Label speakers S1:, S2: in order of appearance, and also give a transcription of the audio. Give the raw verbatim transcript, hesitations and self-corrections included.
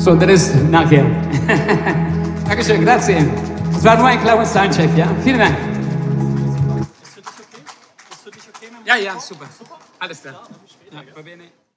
S1: So, der ist nachher. Dankeschön, grazie. Das war nur ein kleiner Soundcheck, ja? Vielen Dank.
S2: Ist für dich okay? Ist für dich okay?
S1: Ja, ja, super. Alles klar. Ja, va bene.